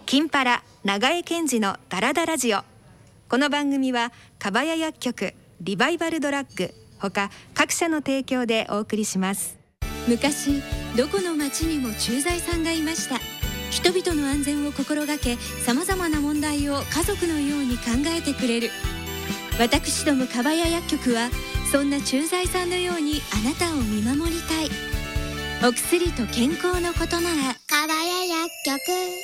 金パラ長江健二のダラダラジオ。この番組は蒲谷薬局、リバイバルドラッグ他各社の提供でお送りします。 昔どこの町にも駐在さんがいました。人々の安全を心がけ、さまざまな問題を家族のように考えてくれる。私ども蒲谷薬局はそんな駐在さんのようにあなたを見守りたい。お薬と健康のことなら蒲谷薬局。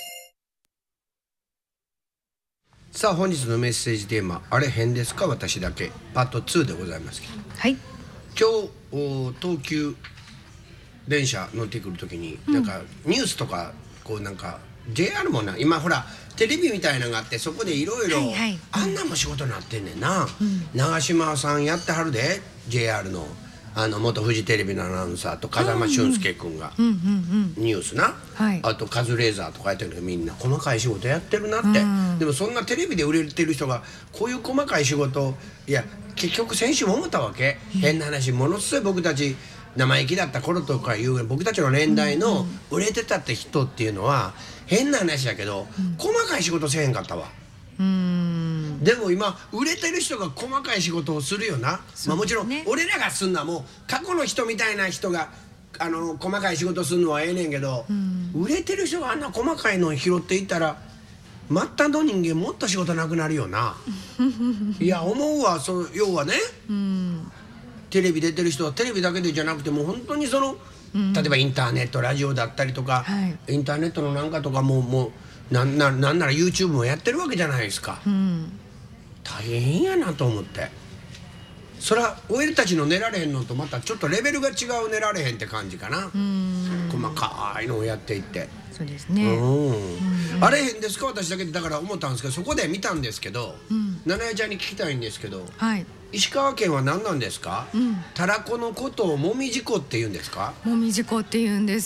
さあ本日のメッセージテーマ、あれ変ですか私だけパート2でございますけど、 はい、 今日東急電車乗ってくるときに、なんかニュースとかこうなんか JR もな、今ほらテレビみたいなのがあって、そこでいろいろあんなんも仕事になってんねんな、長嶋さんやってはるで JR の元フジテレビのアナウンサーと風間俊介君がニュースな、あとカズレーザーとかやってるけど、みんな細かい仕事やってるなって、でもそんなテレビで売れてる人がこういう細かい仕事、いや結局先週も思ったわけ、変な話、ものすごい僕たち生意気だった頃とかいう僕たちの年代の売れてたって人っていうのは変な話だけど、細かい仕事せえへんかったわ。でも今売れてる人が細かい仕事をするよな、もちろん俺らがすんのはもう過去の人みたいな人が細かい仕事するのはええねんけど、売れてる人があんな細かいのを拾っていったら末端の人間もっと仕事なくなるよな。いや思うわ。要はね、テレビ出てる人はテレビだけでじゃなくてもう本当に例えばインターネットラジオだったりとか、インターネットのなんかとかもうなんなら YouTube もやってるわけじゃないですか、大変やなと思って。そりゃ俺たちの寝られへんのとまたちょっとレベルが違う寝られへんって感じかな。細かいのをやっていって、 そうですね、 あれへんですか私だけで、だから思ったんですけど、そこで見たんですけど、七重ちゃんに聞きたいんですけど、石川県は何なんですか？たらこのことをもみじこって言うんですか？ もみじこって言うんです。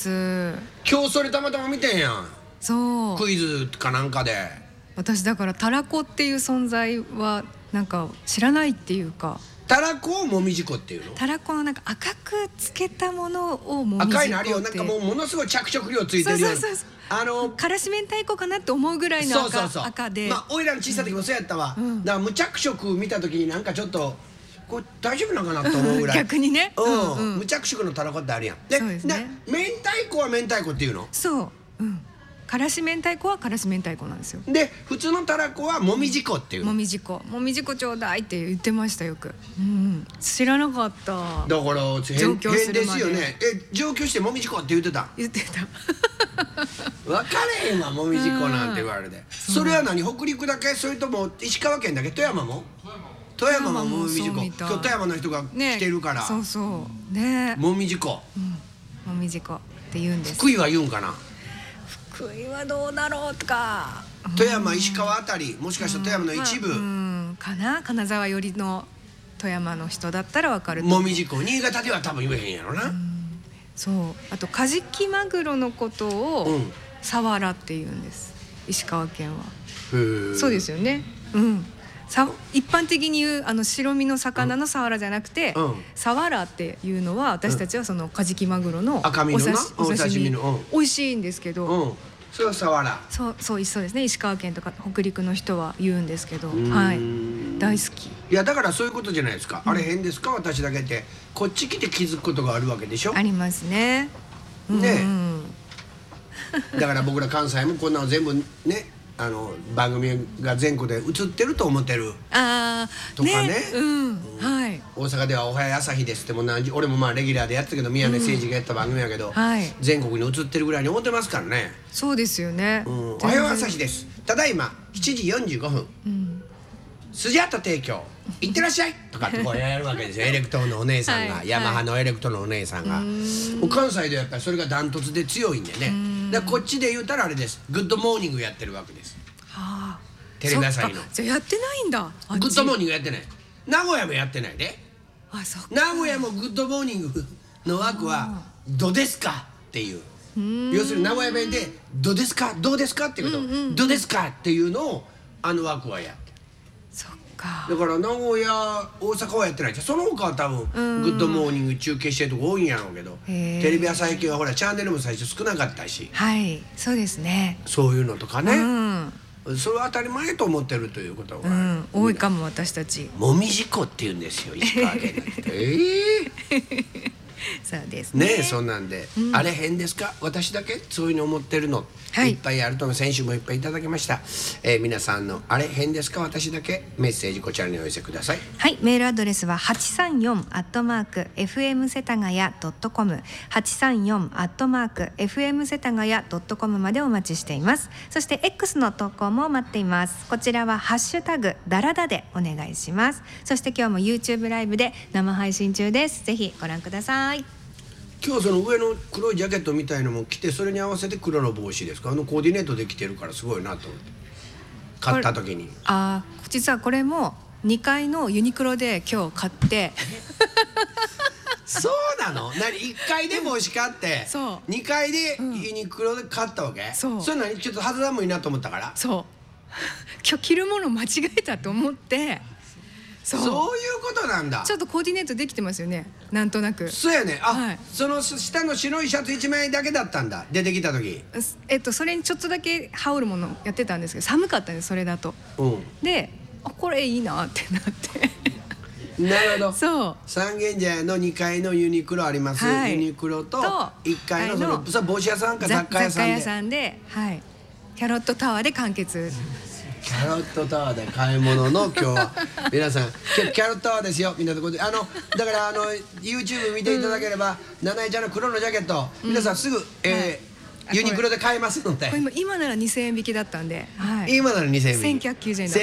今日それたまたま見てんやん。 そう、 クイズかなんかで。 私だからたらこっていう存在はなんか知らないっていうか。 たらこをもみじこっていうの？ たらこのなんか赤くつけたものをもみじこって。 赤いのあるよ、なんかものすごい着色料ついてるよ。 からし明太子かなって思うぐらいの赤で、 おいらの小さい時もそうやったわ、だから無着色見た時になんかちょっとこれ大丈夫なのかなと思うぐらい逆にね、 無着色のたらこってあるやん。で、明太子は明太子っていうの？そう、 からし明太子はからし明太子なんですよ。 で普通のたらこはもみじこっていうの？もみじこちょうだいって言ってましたよく。知らなかった。だから変ですよね。上京してもみじこって言ってた。 言ってた。 分かれへんわ、もみじこなんて言われて。それは何、北陸だけそれとも石川県だけ？富山も？富山ももみじこ。今日富山の人が来てるから、 そうそうね、 もみじこ、 もみじこって言うんです。 福井は言うんかな？ 福井はどうだろうとか、 富山石川あたり、もしかしたら富山の一部かな、金沢寄りの富山の人だったら分かると。 もみじこ、新潟では多分言えへんやろな。 そう、あとカジキマグロのことをサワラって言うんです、石川県は。そうですよね。一般的に言う白身の魚のサワラじゃなくて、サワラっていうのは私たちはそのカジキマグロの赤身のなお刺身の美味しいんですけど、 それはサワラ。 そうですね。石川県とか北陸の人は言うんですけど、はい、大好き。 いやだからそういうことじゃないですか。あれ変ですか私だけって、こっち来て気づくことがあるわけでしょ。 ありますね。 だから僕ら関西もこんなの全部ね、番組が全国で映ってると思ってるとかね、大阪では「おはよう朝日です」っても俺もレギュラーでやってたけど、宮根誠司がやった番組やけど、全国に映ってるぐらいに思ってますからね。 そうですよね。 おはよう朝日です、ただいま7時45分、スジャータ提供いってらっしゃいとかってこうやるわけですよ。エレクトーンのお姉さんが、ヤマハのエレクトーンのお姉さんが、もう関西ではやっぱりそれがダントツで強いんでね。だからこっちで言うたらあれです、グッドモーニングやってるわけです、テレビ朝日の。 じゃあやってないんだ。 グッドモーニングやってない。名古屋もやってないで。名古屋もグッドモーニングの枠はどですかっていう、要するに名古屋弁でどですかどうですかっていうこと、どですかっていうのを枠はやってる。だから名古屋大阪はやってない。その他は多分グッドモーニング中継してるとこ多いんやろうけど、テレビ朝日系はほらチャンネルも最初少なかったし、 そうですね。 そういうのとかね、 それは当たり前と思ってるということが、 多いかも私たち。 もみじ湖って言うんですよ石川県そうですね。 ね、そんなんで、あれ変ですか私だけそういうの思ってるの、いっぱいあると思う。先週もいっぱいいただきました、皆さんのあれ変ですか私だけメッセージこちらにお寄せください。 はい、メールアドレスは834@fm世田谷.com 834@fm世田谷.com までお待ちしています。そして X の投稿も待っています。こちらはハッシュタグダラダでお願いします。そして今日も YouTube ライブで生配信中です。ぜひご覧ください。 今日その上の黒いジャケットみたいのも着て、それに合わせて黒の帽子ですか。コーディネートできてるからすごいなと思って買った時に。 実はこれも2階のユニクロで今日買ってそうなの。1階で帽子買って2階でユニクロで買ったわけ。それ何ちょっと肌寒いなと思ったから。 そう今日着るもの間違えたと思って。 そういうことなんだ。 ちょっとコーディネートできてますよね、なんとなく。 そうやね。その下の白いシャツ1枚だけだったんだ、出てきた時。 それにちょっとだけ羽織るものやってたんですけど、寒かったんですそれだと。で、これいいなってなってなるほど。 そう三軒茶屋の2階のユニクロあります、ユニクロと1階のその帽子屋さんか雑貨屋さんで、 キャロットタワーで完結。 キャロットタワーで買い物の今日は皆さんキャロットタワーですよみんなとこでだからYouTube 見ていただければ、七重ちゃんの黒のジャケット、皆さんすぐユニクロで買えますので。 今なら2000円引きだったんで、 今なら2000円引き、 1990円だった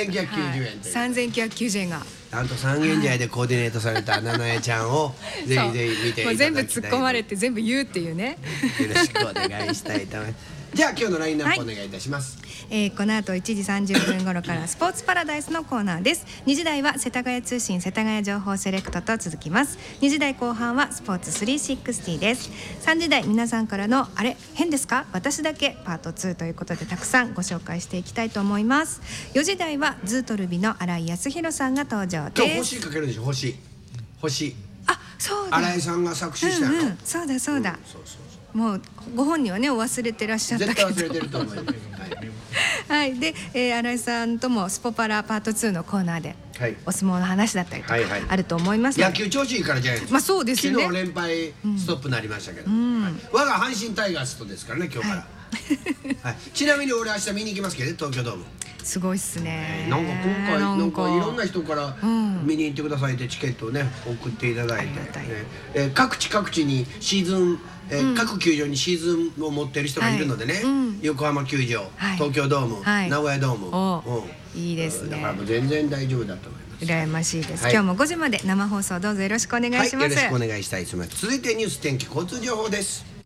。3990円がなんと三軒茶屋でコーディネートされた七重ちゃんをぜひぜひ見ていただきたい。 全部突っ込まれて全部言うっていうね。 よろしくお願いしたいと思います。じゃあ今日のラインナップお願いいたします。 この後1時30分頃からスポーツパラダイスのコーナーです。2時台は世田谷通信世田谷情報セレクトと続きます。2時台後半はスポーツ360です。3時台皆さんからのあれ変ですか私だけパート2ということでたくさんご紹介していきたいと思います。4時台はズートルビの新井康弘さんが登場です。 今日星かけるでしょ。星そうだ、 新井さんが作詞したの。 そうだ、もうご本人はねお忘れてらっしゃったけど、 絶対忘れてると思いますで、新井さんともスポパラパート2のコーナーで、お相撲の話だったりとかあると思いますので、 野球調子いいからじゃないですか。 そうですよね。 昨日連敗ストップになりましたけど、我が阪神タイガースとですからね今日から、ちなみに俺明日見に行きますけどね、東京ドーム。 すごいっすね。 なんか今回なんかいろんな人から見に行ってくださいってチケットをね送っていただいて、各地にシーズン各球場にシーズンを持ってる人がいるのでね、横浜球場、東京ドーム、名古屋ドーム、 いいですね。 だからもう全然大丈夫だと思います。 羨ましいです。今日も5時まで生放送どうぞよろしくお願いします。 よろしくお願いしたいと思います。続いてニュース、天気、交通情報です。